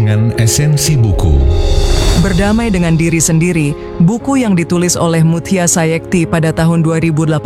dengan esensi buku. Berdamai dengan diri sendiri, buku yang ditulis oleh Muthia Sayekti pada tahun 2018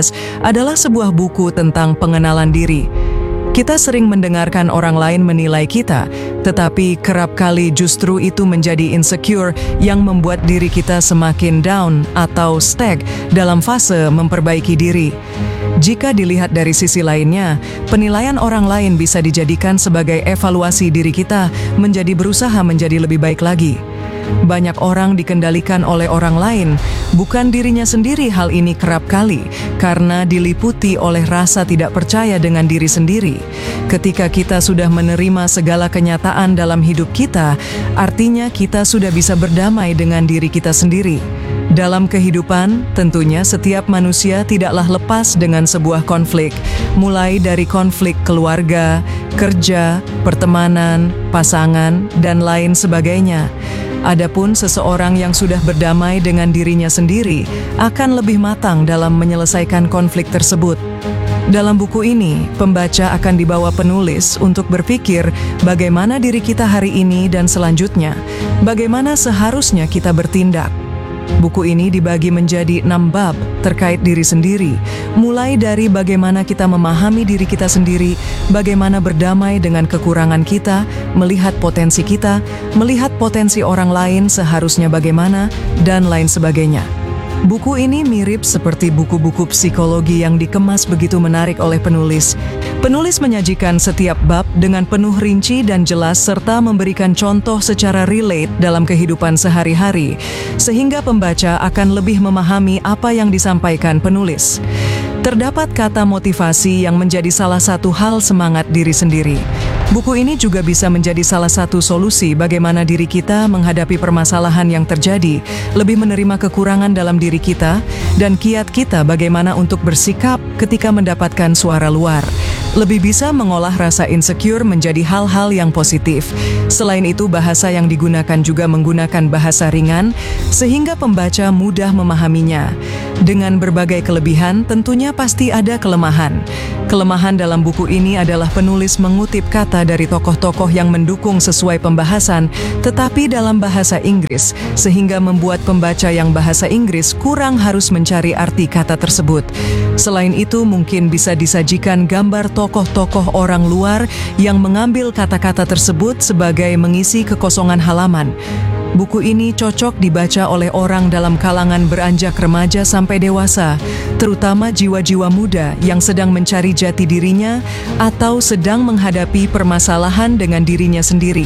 adalah sebuah buku tentang pengenalan diri. Kita sering mendengarkan orang lain menilai kita, tetapi kerap kali justru itu menjadi insecure yang membuat diri kita semakin down atau stuck dalam fase memperbaiki diri. Jika dilihat dari sisi lainnya, penilaian orang lain bisa dijadikan sebagai evaluasi diri kita menjadi berusaha menjadi lebih baik lagi. Banyak orang dikendalikan oleh orang lain, bukan dirinya sendiri. Hal ini kerap kali karena diliputi oleh rasa tidak percaya dengan diri sendiri. Ketika kita sudah menerima segala kenyataan dalam hidup kita, artinya kita sudah bisa berdamai dengan diri kita sendiri. Dalam kehidupan, tentunya setiap manusia tidaklah lepas dengan sebuah konflik, mulai dari konflik keluarga, kerja, pertemanan, pasangan, dan lain sebagainya. Adapun seseorang yang sudah berdamai dengan dirinya sendiri akan lebih matang dalam menyelesaikan konflik tersebut. Dalam buku ini, pembaca akan dibawa penulis untuk berpikir bagaimana diri kita hari ini dan selanjutnya, bagaimana seharusnya kita bertindak. Buku ini dibagi menjadi 6 bab terkait diri sendiri, mulai dari bagaimana kita memahami diri kita sendiri, bagaimana berdamai dengan kekurangan kita, melihat potensi kita, melihat potensi orang lain seharusnya bagaimana, dan lain sebagainya. Buku ini mirip seperti buku-buku psikologi yang dikemas begitu menarik oleh penulis. Penulis menyajikan setiap bab dengan penuh rinci dan jelas serta memberikan contoh secara relate dalam kehidupan sehari-hari, sehingga pembaca akan lebih memahami apa yang disampaikan penulis. Terdapat kata motivasi yang menjadi salah satu hal semangat diri sendiri. Buku ini juga bisa menjadi salah satu solusi bagaimana diri kita menghadapi permasalahan yang terjadi, lebih menerima kekurangan dalam diri kita, dan kiat kita bagaimana untuk bersikap ketika mendapatkan suara luar. Lebih bisa mengolah rasa insecure menjadi hal-hal yang positif. Selain itu, bahasa yang digunakan juga menggunakan bahasa ringan, sehingga pembaca mudah memahaminya. Dengan berbagai kelebihan, tentunya pasti ada kelemahan. Kelemahan dalam buku ini adalah penulis mengutip kata dari tokoh-tokoh yang mendukung sesuai pembahasan, tetapi dalam bahasa Inggris, sehingga membuat pembaca yang bahasa Inggris kurang harus mencari arti kata tersebut. Selain itu, mungkin bisa disajikan gambar tokoh-tokoh orang luar yang mengambil kata-kata tersebut sebagai mengisi kekosongan halaman. Buku ini cocok dibaca oleh orang dalam kalangan beranjak remaja sampai dewasa, terutama jiwa-jiwa muda yang sedang mencari jati dirinya atau sedang menghadapi permasalahan dengan dirinya sendiri.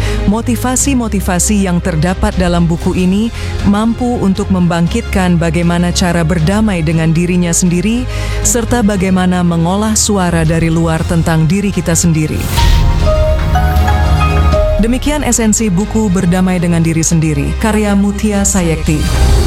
Motivasi-motivasi yang terdapat dalam buku ini mampu untuk membangkitkan bagaimana cara berdamai dengan dirinya sendiri, serta bagaimana mengolah suara dari luar tentang diri kita sendiri. Demikian esensi buku Berdamai dengan Diri Sendiri, karya Muthia Sayekti.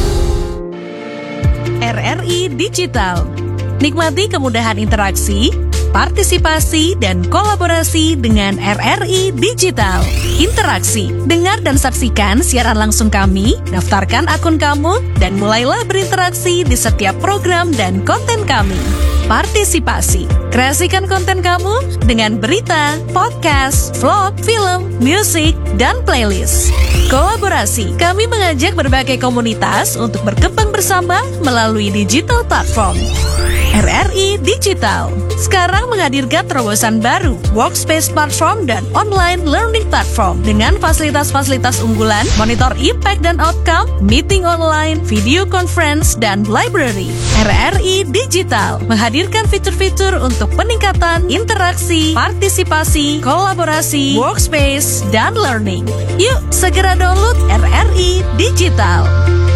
RRI Digital. Nikmati kemudahan interaksi, partisipasi, dan kolaborasi dengan RRI Digital. Interaksi, dengar dan saksikan siaran langsung kami, daftarkan akun kamu, dan mulailah berinteraksi di setiap program dan konten kami. Partisipasi, kreasikan konten kamu dengan berita, podcast, vlog, film, musik, dan playlist. Kolaborasi, kami mengajak berbagai komunitas untuk berkembang bersama melalui digital platform. RRI Digital sekarang menghadirkan terobosan baru, workspace platform dan online learning platform dengan fasilitas-fasilitas unggulan, monitor impact dan outcome, meeting online, video conference, dan library. RRI Digital menghadirkan fitur-fitur untuk peningkatan interaksi, partisipasi, kolaborasi, workspace, dan learning. Yuk segera download RRI Digital.